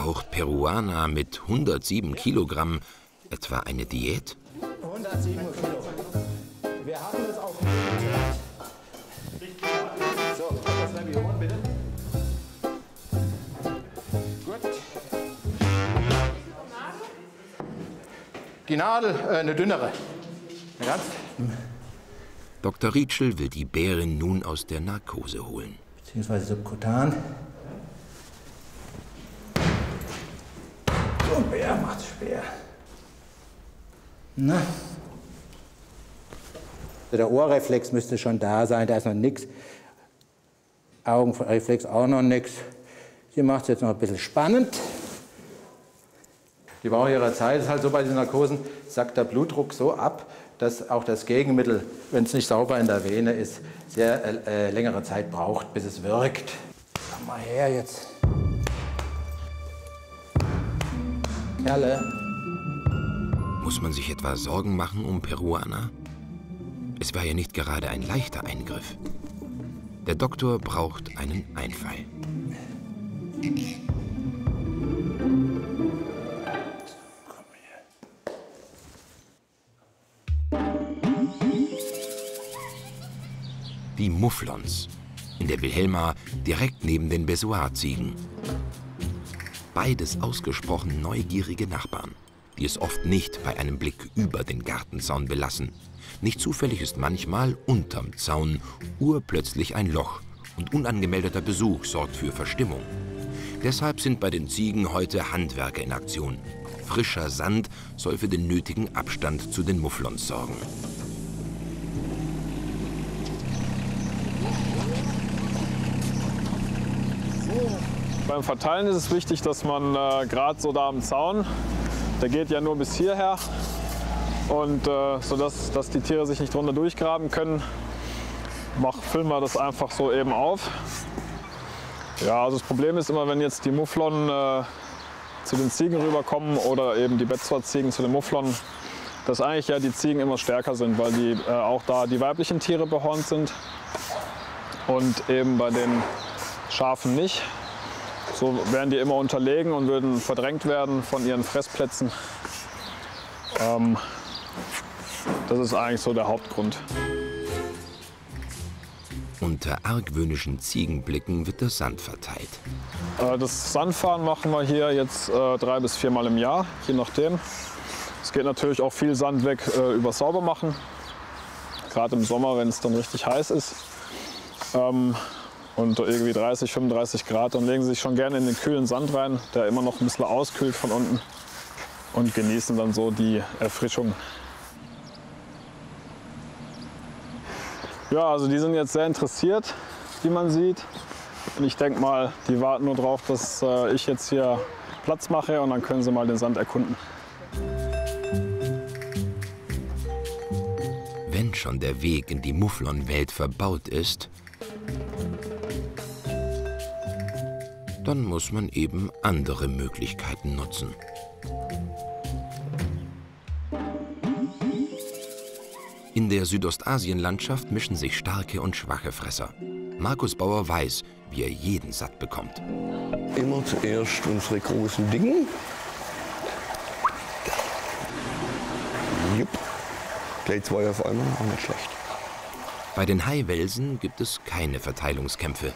Braucht Peruana mit 107 Kilogramm etwa eine Diät? 107 Kilo. Wir haben es auf. So, das Revision bitte. Gut. Die Nadel, eine dünnere. Ganz. Dr. Rietschel will die Bärin nun aus der Narkose holen. Beziehungsweise subkutan. So ein Bär macht's schwer. Na. Der Ohrreflex müsste schon da sein, da ist noch nichts. Augenreflex auch noch nichts. Sie macht es jetzt noch ein bisschen spannend. Die Bauch ihrer Zeit ist halt so bei den Narkosen, sackt der Blutdruck so ab, dass auch das Gegenmittel, wenn es nicht sauber in der Vene ist, sehr längere Zeit braucht, bis es wirkt. Komm mal her jetzt. Kerle. Muss man sich etwa Sorgen machen um Peruana? Es war ja nicht gerade ein leichter Eingriff. Der Doktor braucht einen Einfall. Die Mufflons. In der Wilhelma direkt neben den Bezoar-Ziegen. Beides ausgesprochen neugierige Nachbarn, die es oft nicht bei einem Blick über den Gartenzaun belassen. Nicht zufällig ist manchmal unterm Zaun urplötzlich ein Loch und unangemeldeter Besuch sorgt für Verstimmung. Deshalb sind bei den Ziegen heute Handwerker in Aktion. Frischer Sand soll für den nötigen Abstand zu den Mufflons sorgen. Beim Verteilen ist es wichtig, dass man gerade so da am Zaun, der geht ja nur bis hierher, und sodass die Tiere sich nicht drunter durchgraben können, füllen wir das einfach so eben auf. Ja, also das Problem ist immer, wenn jetzt die Mufflon zu den Ziegen rüberkommen oder eben die Bezoar-Ziegen zu den Mufflon, dass eigentlich ja die Ziegen immer stärker sind, weil die auch da die weiblichen Tiere behornt sind und eben bei den Schafen nicht. So wären die immer unterlegen und würden verdrängt werden von ihren Fressplätzen. Das ist eigentlich so der Hauptgrund. Unter argwöhnischen Ziegenblicken wird der Sand verteilt. Das Sandfahren machen wir hier jetzt 3 bis 4 Mal im Jahr, je nachdem. Es geht natürlich auch viel Sand weg über Saubermachen, gerade im Sommer, wenn es dann richtig heiß ist. Und irgendwie 30, 35 Grad, dann legen sie sich schon gerne in den kühlen Sand rein, der immer noch ein bisschen auskühlt von unten, und genießen dann so die Erfrischung. Ja, also die sind jetzt sehr interessiert, wie man sieht. Und ich denke mal, die warten nur darauf, dass ich jetzt hier Platz mache, und dann können sie mal den Sand erkunden. Wenn schon der Weg in die Mufflon-Welt verbaut ist, dann muss man eben andere Möglichkeiten nutzen. In der Südostasien-Landschaft mischen sich starke und schwache Fresser. Markus Bauer weiß, wie er jeden satt bekommt. Immer zuerst unsere großen Dinge. Jupp. Gleich 2 auf einmal, auch nicht schlecht. Bei den Haiwelsen gibt es keine Verteilungskämpfe.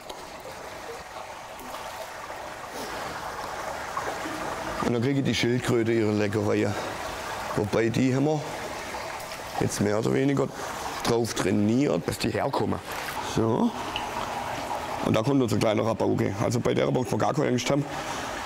Und dann kriege ich die Schildkröte ihre Leckereien. Wobei die haben wir jetzt mehr oder weniger drauf trainiert, dass die herkommen. So. Und da kommt unser kleiner Rabauke. Also bei der braucht man gar keine Angst haben.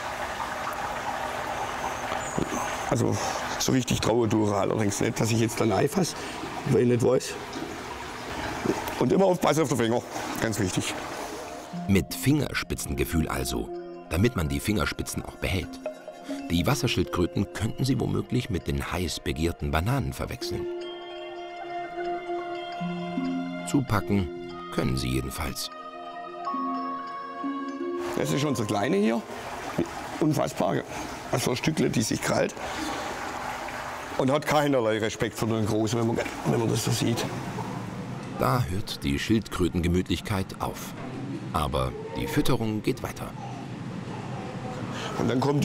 Also so richtig traue durch allerdings nicht, dass ich jetzt dann einfasse, weil ich nicht weiß. Und immer aufpassen auf den Finger, ganz wichtig. Mit Fingerspitzengefühl also, damit man die Fingerspitzen auch behält. Die Wasserschildkröten könnten sie womöglich mit den heiß begehrten Bananen verwechseln. Zupacken können sie jedenfalls. Das ist unser Kleine hier. Unfassbar. Also ein Stückle, die sich krallt. Und hat keinerlei Respekt vor den Großen, wenn man das so sieht. Da hört die Schildkrötengemütlichkeit auf. Aber die Fütterung geht weiter. Und dann kommt